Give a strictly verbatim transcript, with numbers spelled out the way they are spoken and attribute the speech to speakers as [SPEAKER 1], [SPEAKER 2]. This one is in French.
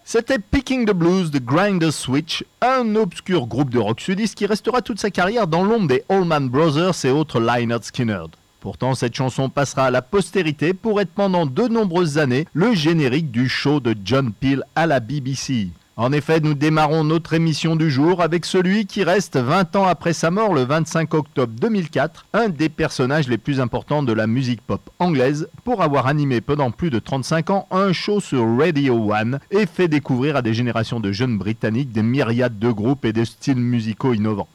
[SPEAKER 1] C'était Picking the Blues de Grinder Switch, un obscur groupe de rock sudiste qui restera toute sa carrière dans l'ombre des Allman Brothers et autres Lynyrd Skynyrd. Pourtant, cette chanson passera à la postérité pour être pendant de nombreuses années le générique du show de John Peel à la B B C. En effet, nous démarrons notre émission du jour avec celui qui reste vingt ans après sa mort le vingt-cinq octobre deux mille quatre, un des personnages les plus importants de la musique pop anglaise pour avoir animé pendant plus de trente-cinq ans un show sur Radio One et fait découvrir à des générations de jeunes britanniques des myriades de groupes et de styles musicaux innovants.